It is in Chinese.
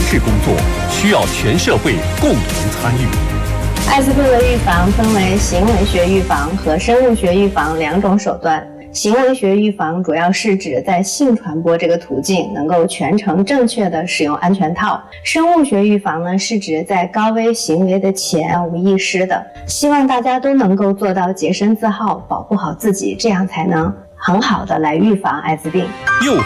治工作需要全社会共同参与。 艾滋病的预防分为行为学预防和生物学预防两种手段。行为学预防主要是指在性传播这个途径能够全程正确的使用安全套。生物学预防呢，是指在高危行为的前无意识的。希望大家都能够做到洁身自好，保护好自己，这样才能很好的来预防艾滋病。 诱